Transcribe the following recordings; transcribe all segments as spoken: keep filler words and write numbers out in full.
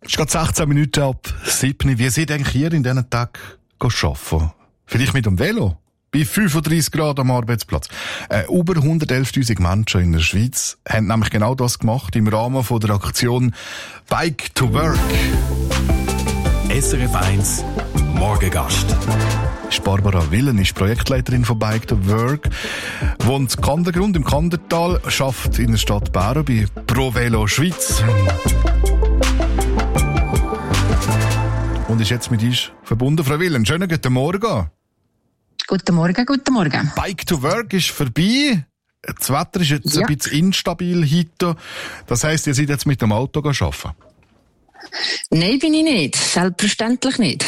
Es ist gerade sechzehn Minuten ab sieben. Wie seid eigentlich hier in diesen Tagen arbeiten? Vielleicht mit dem Velo? Bei fünfunddreissig Grad am Arbeitsplatz. Äh, über hundertelftausend Menschen in der Schweiz haben nämlich genau das gemacht im Rahmen von der Aktion Bike to Work. S R F eins Morgengast. Barbara Willen ist Projektleiterin von Bike to Work, wohnt in Kandergrund im Kandertal, arbeitet in der Stadt Bern bei Pro Velo Schweiz. Und ist jetzt mit uns verbunden. Frau Willen, schönen guten Morgen. Guten Morgen, guten Morgen. Bike to Work ist vorbei. Das Wetter ist jetzt ja ein bisschen instabil heute. Das heisst, ihr seid jetzt mit dem Auto arbeiten? Nein, bin ich nicht. Selbstverständlich nicht.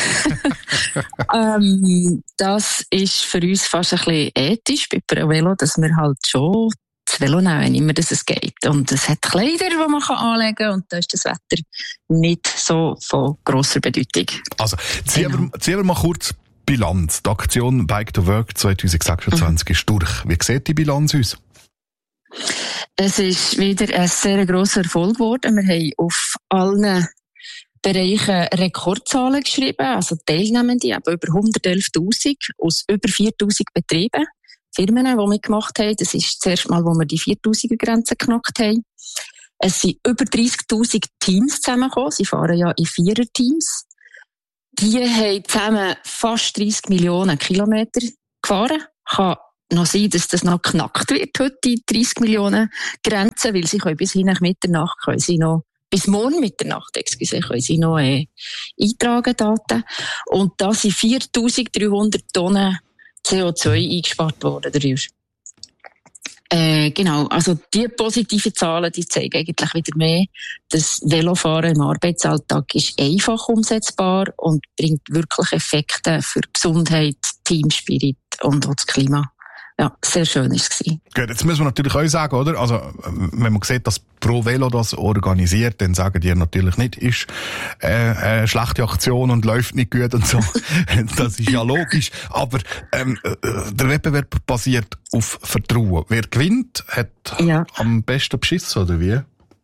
ähm, das ist für uns fast ein bisschen ethisch bei Pro Velo, dass wir halt schon das Velo nehmen, immer dass es geht. Und es hat Kleider, die man anlegen kann, und da ist das Wetter nicht so von grosser Bedeutung. Also, ziehen genau. wir, ziehen wir mal kurz Bilanz. Die Aktion Bike to Work zwanzig sechsundzwanzig mhm. ist durch. Wie sieht die Bilanz aus? Es ist wieder ein sehr grosser Erfolg geworden. Wir haben auf allen Bereichen Rekordzahlen geschrieben, also Teilnehmende, eben über hundertelftausend aus über viertausend Betrieben, Firmen, die mitgemacht haben. Das ist das erste Mal, wo wir die viertausender-Grenze geknackt haben. Es sind über dreissigtausend Teams zusammengekommen. Sie fahren ja in Vierer-Teams. Die haben zusammen fast dreissig Millionen Kilometer gefahren. Kann noch sein, dass das noch geknackt wird, heute die dreissig Millionen Grenze, weil sie können bis hin nach Mitternacht, können sie noch, bis morgen Mitternacht, excuse, können sie noch äh, eintragen, Daten. Und da sind viertausenddreihundert Tonnen C O zwei eingespart worden dadurch. Äh, genau, also die positiven Zahlen, die zeigen eigentlich wieder mehr, dass Velofahren im Arbeitsalltag ist einfach umsetzbar und bringt wirklich Effekte für Gesundheit, Teamspirit und auch das Klima. Ja, sehr schön war es. Gut, jetzt müssen wir natürlich auch sagen, oder? Also, wenn man sieht, dass Pro Velo das organisiert, dann sagen die natürlich nicht, ist äh, eine schlechte Aktion und läuft nicht gut und so. Das ist ja logisch. Aber ähm, der Wettbewerb basiert auf Vertrauen. Wer gewinnt, hat ja am besten beschissen, oder wie?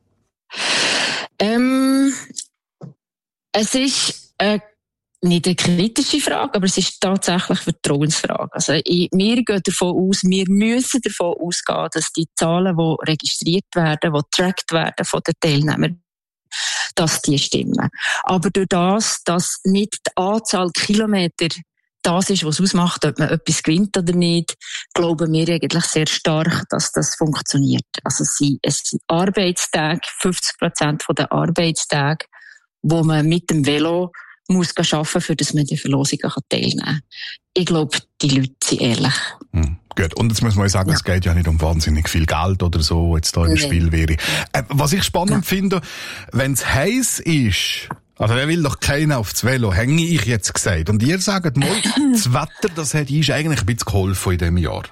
Ähm, es ist äh, nicht eine kritische Frage, aber es ist tatsächlich eine Vertrauensfrage. Also, ich, wir gehen davon aus, wir müssen davon ausgehen, dass die Zahlen, die registriert werden, die getrackt werden von den Teilnehmern, dass die stimmen. Aber durch das, dass nicht die Anzahl Kilometer das ist, was ausmacht, ob man etwas gewinnt oder nicht, glauben wir eigentlich sehr stark, dass das funktioniert. Also, es sind, es sind Arbeitstage, fünfzig Prozent der Arbeitstage, wo man mit dem Velo muss arbeiten, für dass man die Verlosungen teilnehmen kann. Ich glaube, die Leute sind ehrlich. Hm, gut. Und jetzt muss man sagen, ja. Es geht ja nicht um wahnsinnig viel Geld oder so, jetzt da im nee. Spiel wäre. Äh, was ich spannend ja. finde, wenn es heiß ist, also wer will doch keiner aufs Velo, hänge ich jetzt gesagt. Und ihr sagt mal, das Wetter, das hat uns eigentlich ein bisschen geholfen in diesem Jahr.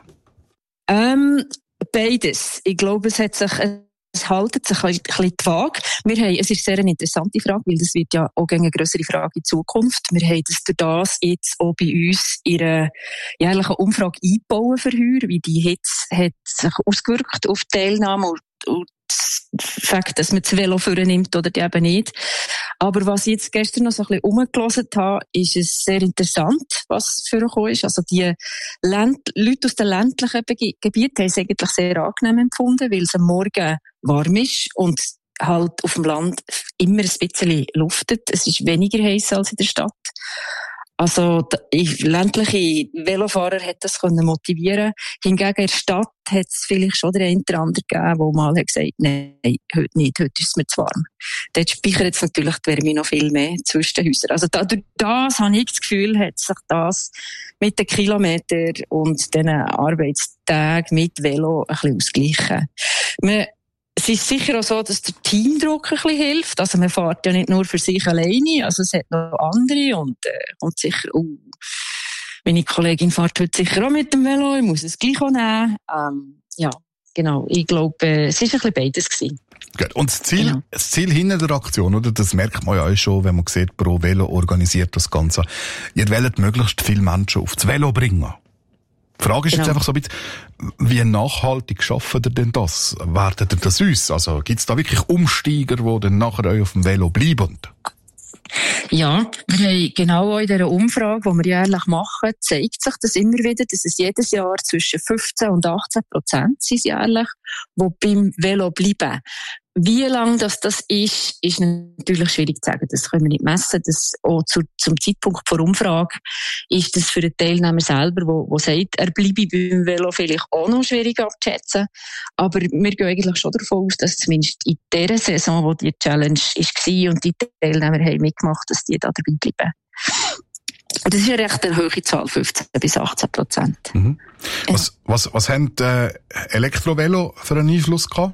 Ähm, beides. Ich glaube, es hat sich Es haltet sich ein bisschen die Waage. Wir haben, es ist sehr eine interessante Frage, weil das wird ja auch eine grössere Frage in Zukunft. Wir haben das durch das jetzt auch bei uns in einer jährlichen Umfrage eingebaut für heuer, wie die Hitze hat sich ausgewirkt auf die Teilnahme und, und das Fakt, dass man das Velo vornimmt oder die eben nicht. Aber was ich jetzt gestern noch so ein bisschen umgelassen habe, ist es sehr interessant, was vorgekommen ist. Also die Länd- Leute aus den ländlichen Be- Gebieten haben es eigentlich sehr angenehm empfunden, weil es am Morgen warm ist und halt auf dem Land immer ein bisschen luftet. Es ist weniger heiß als in der Stadt. Also, ländliche Velofahrer hat das können motivieren. Hingegen in der Stadt hat es vielleicht schon den einen oder anderen gegeben, der mal hat gesagt, nein, heute nicht, heute ist es mir zu warm. Dort speichert jetzt natürlich die Wärme noch viel mehr zwischen den Häusern. Also, dadurch das habe ich das Gefühl, hat sich das mit den Kilometern und den Arbeitstagen mit Velo ein bisschen ausgleichen. Man Es ist sicher auch so, dass der Teamdruck ein bisschen hilft. Also man fährt ja nicht nur für sich alleine, also es hat noch andere und, äh, und sicher, oh, meine Kollegin fährt heute sicher auch mit dem Velo, ich muss es gleich auch nehmen. Ähm, ja, genau, ich glaube, äh, es war ein bisschen beides gewesen. Gut. Und das Ziel, genau. das Ziel hinter der Aktion, oder? Das merkt man ja auch schon, wenn man sieht, Pro Velo organisiert das Ganze. Ihr wollt möglichst viele Menschen aufs Velo bringen. Die Frage ist genau. jetzt einfach so ein bisschen, wie nachhaltig schaffen ihr denn das? Werdet ihr das uns? Also gibt es da wirklich Umsteiger, die dann nachher euch auf dem Velo bleiben? Ja, wir haben genau auch in dieser Umfrage, die wir jährlich machen, zeigt sich das immer wieder, dass es jedes Jahr zwischen fünfzehn und achtzehn Prozent sind jährlich, die beim Velo bleiben. Wie lang das, das ist, ist natürlich schwierig zu sagen. Das können wir nicht messen. Das auch zu, zum Zeitpunkt der Umfrage ist das für den Teilnehmer selber, der, der sagt, er bleibe beim Velo, vielleicht auch noch schwierig abzuschätzen. Aber wir gehen eigentlich schon davon aus, dass zumindest in dieser Saison, wo die Challenge war und die Teilnehmer haben mitgemacht, dass die da dabei bleiben. Und das ist eine recht hohe Zahl, fünfzehn bis achtzehn Prozent. Mhm. Was, was, was haben äh, Elektrovelo für einen Einfluss gehabt?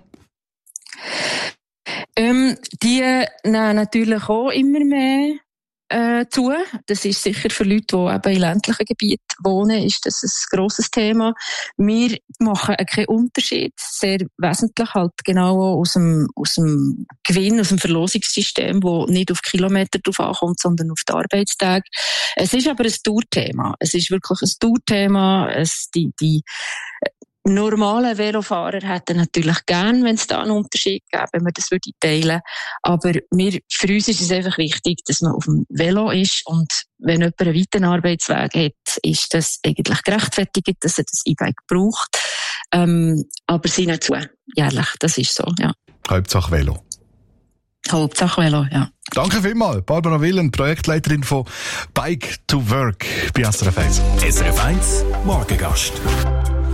Ähm, die nehmen natürlich auch immer mehr äh, zu. Das ist sicher für Leute, die eben in ländlichen Gebieten wohnen, ist das ein grosses Thema. Wir machen keinen Unterschied. Sehr wesentlich halt genau auch aus dem, aus dem Gewinn, aus dem Verlosungssystem, wo nicht auf Kilometer drauf ankommt, sondern auf die Arbeitstage. Es ist aber ein Dauerthema. Es ist wirklich ein Dauerthema. Es, die, die, normale Velofahrer hätten natürlich gern, wenn es da einen Unterschied gäbe, wenn wir das würde teilen. Aber wir, für uns ist es einfach wichtig, dass man auf dem Velo ist und wenn jemand einen weiten Arbeitsweg hat, ist das eigentlich gerechtfertigt, dass er das E-Bike braucht. Ähm, aber sie nicht zu, jährlich, das ist so, ja. Hauptsache Velo. Hauptsache Velo, ja. Danke vielmals, Barbara Willen, Projektleiterin von Bike to Work bei S R F eins. S R F eins Morgengast.